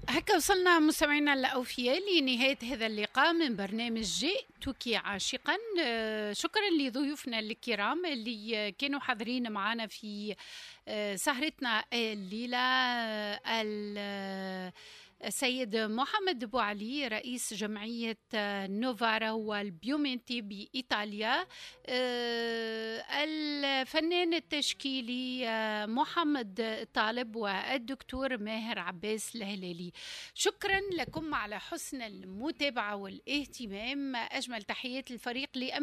هكا وصلنا مستمعينا الأوفياء لنهاية هذا اللقاء من برنامج جئتك عاشقا. شكرا لضيوفنا الكرام اللي كانوا حاضرين معنا في سهرتنا الليلة. السيد محمد بوعلي رئيس جمعية نوفارا والبيومنتي بإيطاليا، الفنان التشكيلي محمد طالب، والدكتور ماهر عباس الهلالي. شكرا لكم على حسن المتابعة والاهتمام. أجمل تحيات الفريق